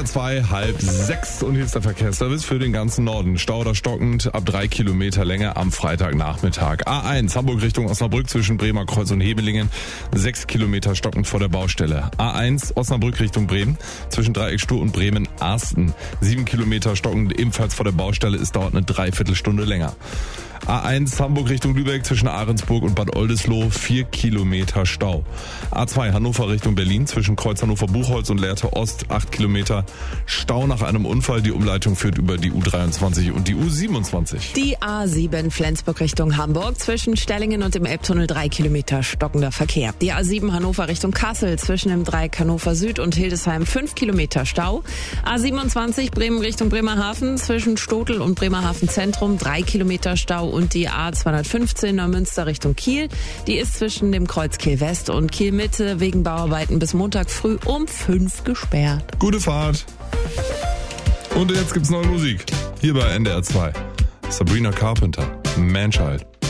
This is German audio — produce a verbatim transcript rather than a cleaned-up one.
R zwei, halb sechs und hier ist der Verkehrsservice für den ganzen Norden. Stau oder stockend ab drei Kilometer Länge am Freitagnachmittag. A eins, Hamburg Richtung Osnabrück zwischen Bremer Kreuz und Hebelingen, sechs Kilometer stockend vor der Baustelle. A eins, Osnabrück Richtung Bremen zwischen Dreieckstuhl und Bremen-Arsten, sieben Kilometer stockend ebenfalls vor der Baustelle, es dauert eine Dreiviertelstunde länger. A eins Hamburg Richtung Lübeck zwischen Ahrensburg und Bad Oldesloe, vier Kilometer Stau. A zwei Hannover Richtung Berlin zwischen Kreuz Hannover-Buchholz und Lehrte Ost, acht Kilometer Stau nach einem Unfall. Die Umleitung führt über die U dreiundzwanzig und die U siebenundzwanzig. Die A sieben Flensburg Richtung Hamburg zwischen Stellingen und dem Elbtunnel, drei Kilometer stockender Verkehr. Die A sieben Hannover Richtung Kassel zwischen dem Dreieck Hannover Süd und Hildesheim, fünf Kilometer Stau. A siebenundzwanzig Bremen Richtung Bremerhaven zwischen Stotel und Bremerhaven Zentrum, drei Kilometer Stau. Und die A zweihundertfünfzehn Neumünster Richtung Kiel, die ist zwischen dem Kreuz Kiel West und Kiel Mitte wegen Bauarbeiten bis Montag früh um fünf gesperrt. Gute Fahrt. Und jetzt gibt's neue Musik. Hier bei N D R zwei. Sabrina Carpenter, Manchild.